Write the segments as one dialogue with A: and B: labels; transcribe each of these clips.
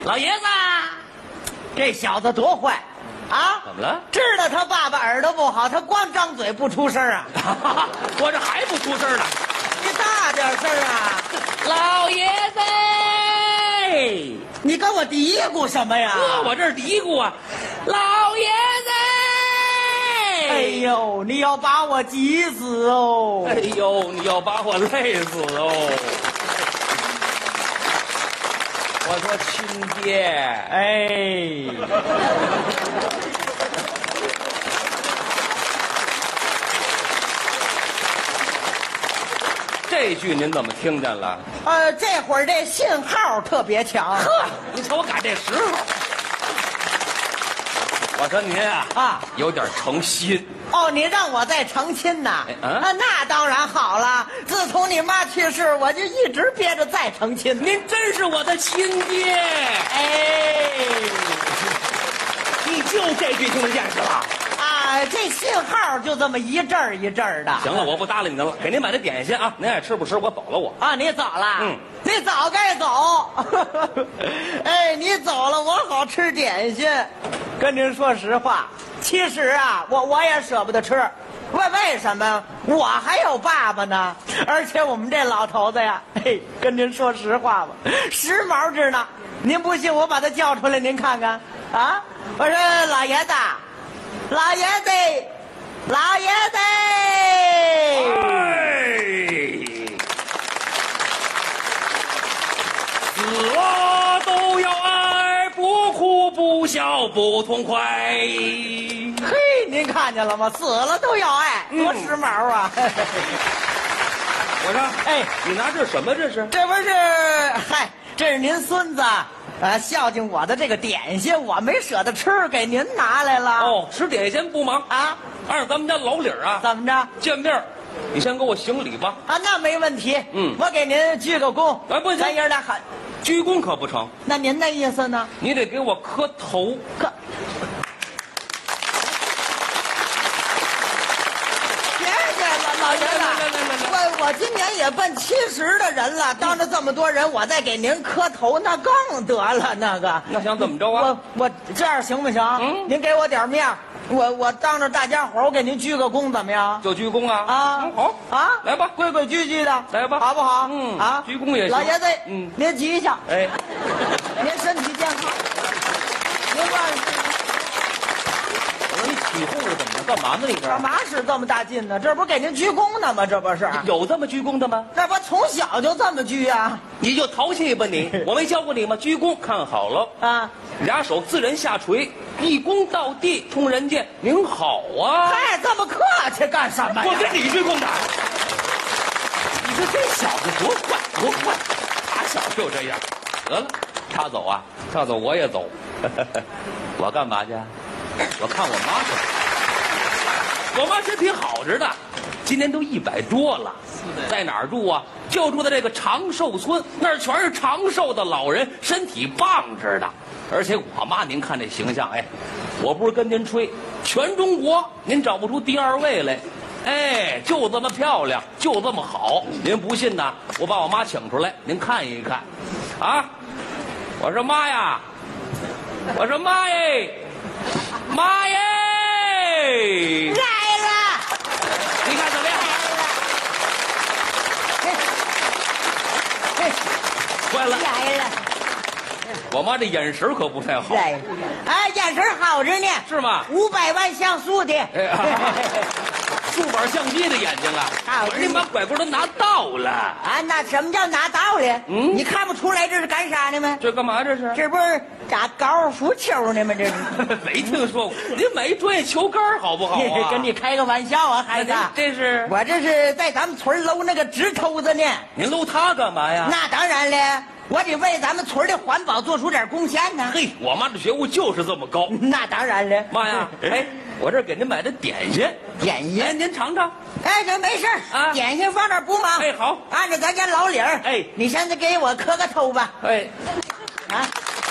A: 老爷子，
B: 这小子多坏啊！
A: 怎么了？
B: 知道他爸爸耳朵不好，他光张嘴不出声啊！
A: 我这还不出声呢，
B: 你大点声啊！
A: 老爷子，
B: 你跟我嘀咕什么呀？
A: 我这儿嘀咕啊，老爷子。
B: 哎呦，你要把我急死哦！
A: 哎呦，你要把我累死哦！我说亲爹，
B: 哎，
A: 这句您怎么听见了？
B: 这会儿这信号特别强。
A: 呵，你瞅我赶这时候。我说您啊，有点诚心。
B: 哦，你让我再成亲呐？那当然好了。自从你妈去世，我就一直憋着再成亲。
A: 您真是我的亲爹！
B: 哎，
A: 你就这句听得见是吧？
B: 啊，这信号就这么一阵儿一阵儿的。
A: 行了，我不搭理你了，给您买的点心啊，您爱吃不吃，我走了我。
B: 啊，你走了？
A: 嗯，
B: 你早该走。哎，你走了，我好吃点心。跟您说实话，其实啊，我也舍不得吃。为什么？我还有爸爸呢，而且我们这老头子呀，嘿，跟您说实话吧，时髦着呢。您不信，我把他叫出来，您看看啊。我说老爷子，老爷子，老爷子。
A: 死了都要爱，不哭不笑不痛快。
B: 嘿，您看见了吗？死了都要爱，多时髦啊！
A: 我说，
B: 哎，
A: 你拿这什么？这是？
B: 这不是，嗨，这是您孙子，孝敬我的这个点心，我没舍得吃，给您拿来了。
A: 哦，吃点心不忙
B: 啊，
A: 按咱们家老理儿啊，
B: 怎么着？
A: 见面你先给我行礼吧。
B: 啊，那没问题。
A: 嗯，
B: 我给您鞠个躬。
A: 哎，不行，
B: 咱爷俩喊，
A: 鞠躬可不成。
B: 那您的意思呢？
A: 你得给我磕头。
B: 磕。别老爷子，我今年也奔70的人了，当着这么多人，我再给您磕头，那更得了。那个，
A: 那想怎么着啊？
B: 我这样行不行？您给我点面，我当着大家伙，我给您鞠个躬，怎么样？
A: 就鞠躬啊！
B: 啊，
A: 好
B: 啊，
A: 来吧，
B: 规规矩矩的，
A: 来吧，
B: 好不好？
A: 啊，鞠躬也行。
B: 老爷子，您举一下，
A: 哎，
B: 您身体健康，您万事。
A: 我说你起哄是怎么着？干嘛呢？你这
B: 干嘛使这么大劲呢？这不给您鞠躬呢吗？这不是
A: 有这么鞠躬的吗？
B: 那不从小就这么鞠啊？
A: 你就淘气吧你！我没教过你吗？鞠躬，看好了
B: 啊，
A: 俩手自然下垂，一躬到地，冲人家您好啊！
B: 嗨，这么客气干什么呀？
A: 我跟你鞠躬的。你说这小子多坏多坏，打小就这样。得了，他走啊，他走我也走。我干嘛去？我看我妈去。我妈身体好着的，今年都100多了。在哪儿住啊？就住在这个长寿村，那儿全是长寿的老人，身体棒着的。而且我妈，您看这形象，哎，我不是跟您吹，全中国您找不出第2位来。哎，就这么漂亮，就这么好。您不信呐？我把我妈请出来，您看一看。啊，我说妈呀，我说妈耶，妈耶！
B: 来了，
A: 你看怎么样？坏了，
B: 来了，
A: 我妈这眼神可不太好。
B: 来了，哎，眼神好着呢，
A: 是吗
B: ？500万像素的，
A: 数码相机的眼睛啊！
B: 好
A: 我说你把拐棍都拿到了
B: 啊，那什么叫拿到了？你看不出来这是干啥呢吗？
A: 这干嘛这是？
B: 这不是打高尔夫球呢吗？这是
A: 没听说过。您买一专业球杆好不好啊？
B: 跟你开个玩笑啊，孩子。
A: 这是
B: 我这是在咱们村搂那个直头子呢。
A: 您搂他干嘛呀？
B: 那当然了，我得为咱们村的环保做出点贡献呢。
A: 嘿，我妈的觉悟就是这么高。
B: 那当然了，
A: 妈呀！哎，我这给您买的点心，
B: 点心，
A: 哎，您尝尝。
B: 哎，这没事
A: 啊，
B: 点心放这儿不忙。
A: 哎，好，
B: 按照咱家老理儿。
A: 哎，
B: 你现在给我磕个头吧。
A: 哎，
B: 啊，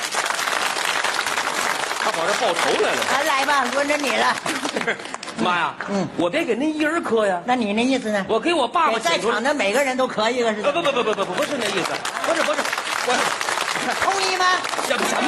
A: 他跑这报仇来了。
B: 来吧，轮着你了。
A: 妈呀，我别给您一人磕呀。
B: 那你那意思呢？
A: 我给我爸爸
B: 在场的每个人都磕一个是？
A: 不是那意思，不是我
B: 同意吗？
A: 什么